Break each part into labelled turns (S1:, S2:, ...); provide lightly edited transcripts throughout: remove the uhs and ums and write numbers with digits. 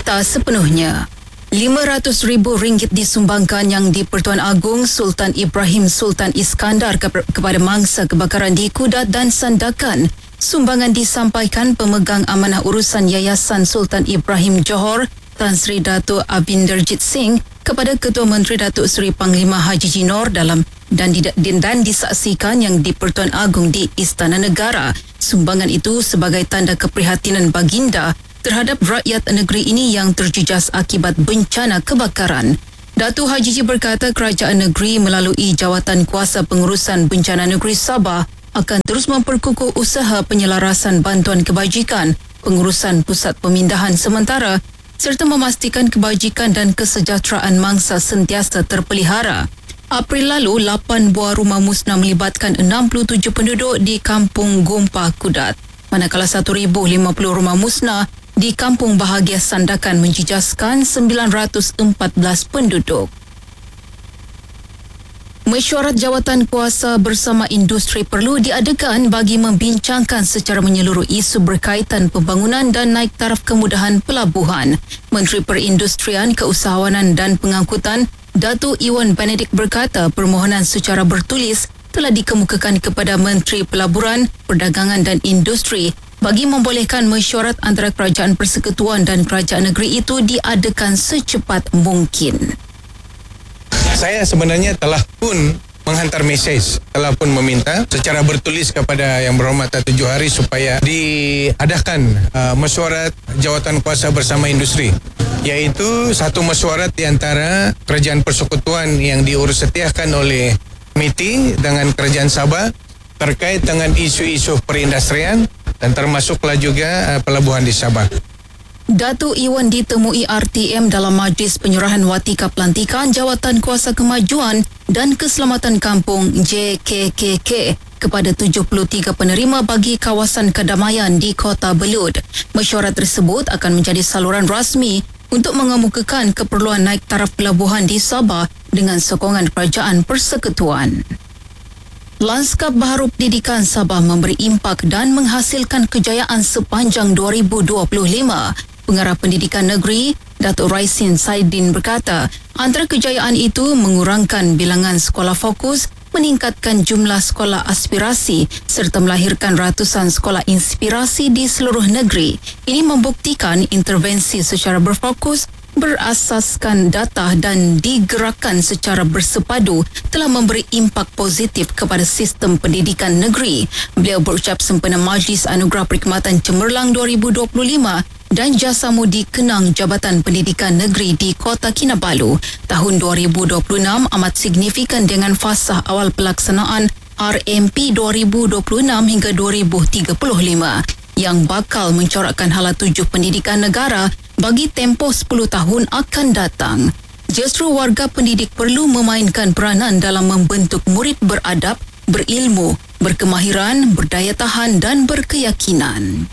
S1: berita sepenuhnya. RM500,000 disumbangkan yang di-Pertuan Agong Sultan Ibrahim Sultan Iskandar kepada mangsa kebakaran di Kudat dan Sandakan. Sumbangan disampaikan pemegang amanah urusan Yayasan Sultan Ibrahim Johor, Tan Sri Datuk Avinderjit Singh kepada Ketua Menteri Datuk Seri Panglima Haji Jinor dan disaksikan yang di-Pertuan Agong di Istana Negara. Sumbangan itu sebagai tanda keprihatinan baginda terhadap rakyat negeri ini yang terjejas akibat bencana kebakaran. Datuk Haji Ji berkata kerajaan negeri melalui Jawatan Kuasa Pengurusan Bencana Negeri Sabah akan terus memperkukuh usaha penyelarasan bantuan kebajikan, pengurusan pusat pemindahan sementara serta memastikan kebajikan dan kesejahteraan mangsa sentiasa terpelihara. April lalu, 8 buah rumah musnah melibatkan 67 penduduk di Kampung Gompah Kudat, manakala 1,050 rumah musnah di Kampung Bahagia Sandakan menjejaskan 914 penduduk. Mesyuarat Jawatan Kuasa bersama industri perlu diadakan bagi membincangkan secara menyeluruh isu berkaitan pembangunan dan naik taraf kemudahan pelabuhan. Menteri Perindustrian, Keusahawanan dan Pengangkutan Datuk Iwan Benedict berkata permohonan secara bertulis telah dikemukakan kepada Menteri Pelaburan, Perdagangan dan Industri bagi membolehkan mesyuarat antara Kerajaan Persekutuan dan Kerajaan Negeri itu diadakan secepat mungkin.
S2: Saya sebenarnya telah pun menghantar mesej, telah pun meminta secara bertulis kepada Yang Berhormat Datuk Johari supaya diadakan mesyuarat Jawatan Kuasa bersama industri, iaitu satu mesyuarat di antara Kerajaan Persekutuan yang diurus setiakan oleh MITI dengan Kerajaan Sabah terkait dengan isu-isu perindustrian dan termasuklah juga pelabuhan di Sabah.
S1: Datuk Iwan ditemui RTM dalam majlis penyerahan watika pelantikan Jawatan Kuasa Kemajuan dan Keselamatan Kampung JKKK kepada 73 penerima bagi kawasan kedamaian di Kota Belud. Mesyuarat tersebut akan menjadi saluran rasmi untuk mengemukakan keperluan naik taraf pelabuhan di Sabah dengan sokongan Kerajaan Persekutuan. Lanskap Baharu Pendidikan Sabah memberi impak dan menghasilkan kejayaan sepanjang 2025. Pengarah Pendidikan Negeri, Datuk Raisin Saidin berkata, antara kejayaan itu mengurangkan bilangan sekolah fokus, meningkatkan jumlah sekolah aspirasi serta melahirkan ratusan sekolah inspirasi di seluruh negeri. Ini membuktikan intervensi secara berfokus, berasaskan data dan digerakkan secara bersepadu telah memberi impak positif kepada sistem pendidikan negeri. Beliau berucap sempena Majlis Anugerah Perkhidmatan Cemerlang 2025 dan Jasa Mudi Kenang Jabatan Pendidikan Negeri di Kota Kinabalu. Tahun 2026 amat signifikan dengan fasa awal pelaksanaan RMP 2026 hingga 2035 yang bakal mencorakkan hala tuju pendidikan negara bagi tempoh 10 tahun akan datang. Justru warga pendidik perlu memainkan peranan dalam membentuk murid beradab, berilmu, berkemahiran, berdaya tahan dan berkeyakinan.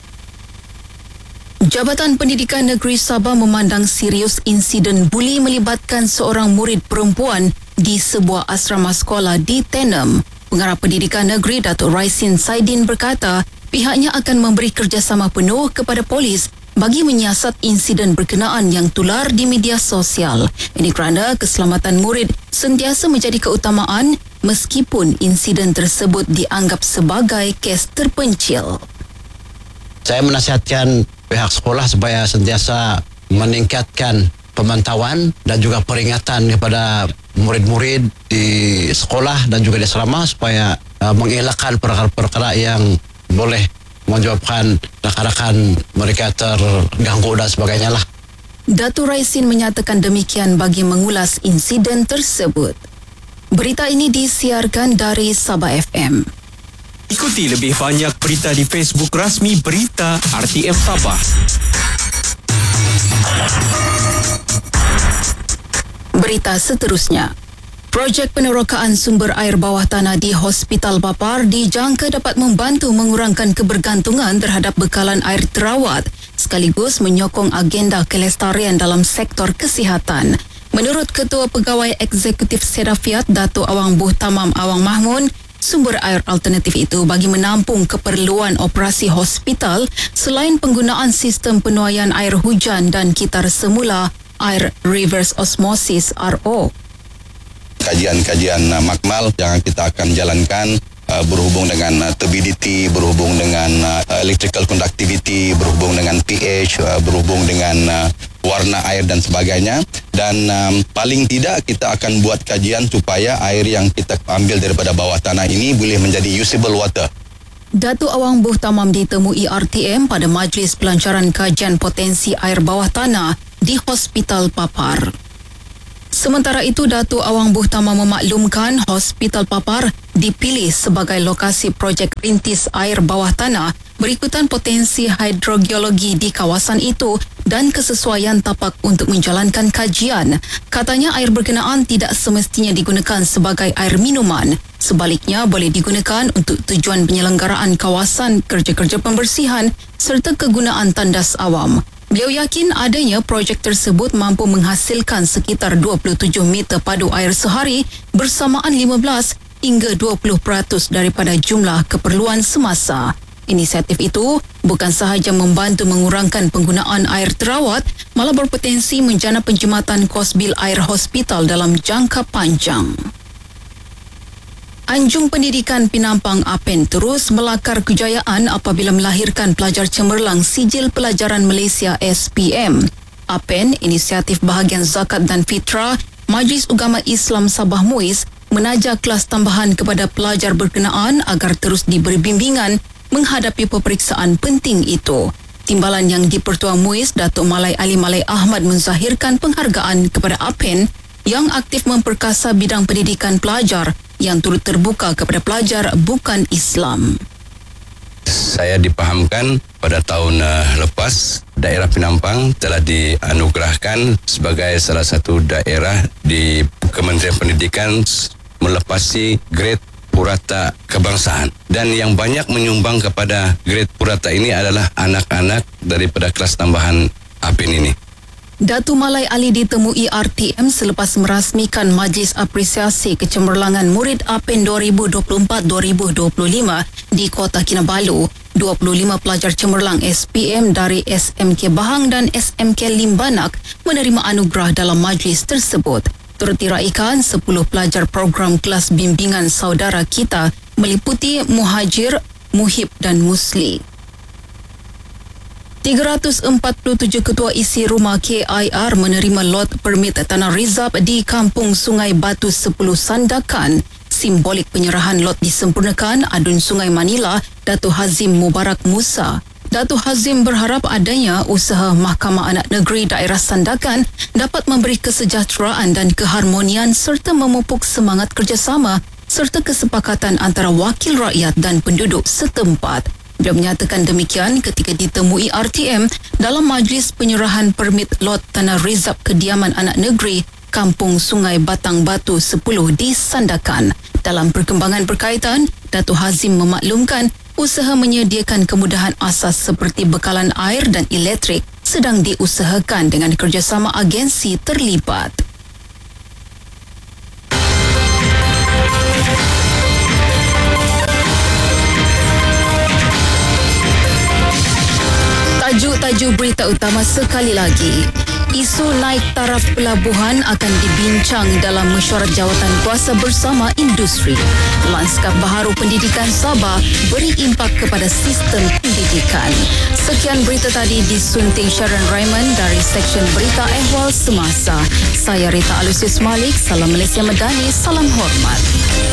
S1: Jabatan Pendidikan Negeri Sabah memandang serius insiden buli melibatkan seorang murid perempuan di sebuah asrama sekolah di Tenem. Pengarah Pendidikan Negeri Datuk Raisin Saidin berkata, pihaknya akan memberi kerjasama penuh kepada polis bagi menyiasat insiden berkenaan yang tular di media sosial. Ini kerana keselamatan murid sentiasa menjadi keutamaan meskipun insiden tersebut dianggap sebagai kes terpencil.
S3: Saya menasihatkan pihak sekolah supaya sentiasa meningkatkan pemantauan dan juga peringatan kepada murid-murid di sekolah dan juga di asrama supaya mengelakkan perkara-perkara yang boleh menyebabkan rakan-rakan mereka terganggu dan sebagainya lah.
S1: Datuk Raisin menyatakan demikian bagi mengulas insiden tersebut. Berita ini disiarkan dari Sabah FM.
S4: Ikuti lebih banyak berita di Facebook rasmi Berita RTM Sabah.
S1: Berita seterusnya. Projek penerokaan sumber air bawah tanah di Hospital Bapar dijangka dapat membantu mengurangkan kebergantungan terhadap bekalan air terawat sekaligus menyokong agenda kelestarian dalam sektor kesihatan. Menurut Ketua Pegawai Eksekutif Sedafiat Datuk Awang Buh Tamam Awang Mahmun, Sumber air alternatif itu bagi menampung keperluan operasi hospital selain penggunaan sistem penuaian air hujan dan kitar semula air reverse osmosis RO.
S5: Kajian-kajian makmal yang kita akan jalankan berhubung dengan turbidity, berhubung dengan electrical conductivity, berhubung dengan pH, berhubung dengan warna air dan sebagainya. Dan paling tidak kita akan buat kajian supaya air yang kita ambil daripada bawah tanah ini boleh menjadi usable water.
S1: Datuk Awang Buh Tamam ditemui RTM pada Majlis Pelancaran Kajian Potensi Air Bawah Tanah di Hospital Papar. Sementara itu, Datuk Awang Buh Tamam memaklumkan Hospital Papar dipilih sebagai lokasi projek rintis air bawah tanah berikutan potensi hidrogeologi di kawasan itu dan kesesuaian tapak untuk menjalankan kajian. Katanya air berkenaan tidak semestinya digunakan sebagai air minuman. Sebaliknya, boleh digunakan untuk tujuan penyelenggaraan kawasan, kerja-kerja pembersihan serta kegunaan tandas awam. Beliau yakin adanya projek tersebut mampu menghasilkan sekitar 27 meter padu air sehari bersamaan 15 hingga 20% daripada jumlah keperluan semasa. Inisiatif itu bukan sahaja membantu mengurangkan penggunaan air terawat, malah berpotensi menjana penjimatan kos bil air hospital dalam jangka panjang. Anjung Pendidikan Penampang APEN terus melakar kejayaan apabila melahirkan pelajar cemerlang Sijil Pelajaran Malaysia SPM. APEN, Inisiatif Bahagian Zakat dan Fitrah Majlis Ugama Islam Sabah Muiz, menaja kelas tambahan kepada pelajar berkenaan agar terus diberi bimbingan menghadapi peperiksaan penting itu. Timbalan yang di-Pertua Muiz, Datuk Malai Ali Malai Ahmad menzahirkan penghargaan kepada APEN yang aktif memperkasa bidang pendidikan pelajar yang turut terbuka kepada pelajar bukan Islam.
S6: Saya dipahamkan pada tahun lepas daerah Penampang telah dianugerahkan sebagai salah satu daerah di Kementerian Pendidikan melepasi grade purata kebangsaan, dan yang banyak menyumbang kepada grade purata ini adalah anak-anak daripada kelas tambahan APEN ini.
S1: Datuk Malai Ali ditemui RTM selepas merasmikan Majlis Apresiasi Kecemerlangan Murid APEN 2024-2025 di Kota Kinabalu. 25 pelajar cemerlang SPM dari SMK Bahang dan SMK Limbanak menerima anugerah dalam majlis tersebut. Turut diraikan 10 pelajar program kelas bimbingan saudara kita meliputi Muhajir, Muhib dan Musli. 347 ketua isi rumah KIR menerima lot permit tanah rizab di Kampung Sungai Batu 10 Sandakan. Simbolik penyerahan lot disempurnakan Adun Sungai Manila, Datuk Hazim Mubarak Musa. Datuk Hazim berharap adanya usaha Mahkamah Anak Negeri Daerah Sandakan dapat memberi kesejahteraan dan keharmonian serta memupuk semangat kerjasama serta kesepakatan antara wakil rakyat dan penduduk setempat. Beliau menyatakan demikian ketika ditemui RTM dalam majlis penyerahan permit lot tanah rizab kediaman anak negeri Kampung Sungai Batang Batu 10 di Sandakan. Dalam perkembangan berkaitan, Datuk Hazim memaklumkan usaha menyediakan kemudahan asas seperti bekalan air dan elektrik sedang diusahakan dengan kerjasama agensi terlibat. Tajuk berita utama sekali lagi. Isu naik taraf pelabuhan akan dibincang dalam mesyuarat jawatan kuasa bersama industri. Lanskap baharu pendidikan Sabah beri impak kepada sistem pendidikan. Sekian berita tadi disunting Sharon Raymond dari Seksyen Berita Ehwal Semasa. Saya Rita Alusius Malik, Salam Malaysia Medani, salam hormat.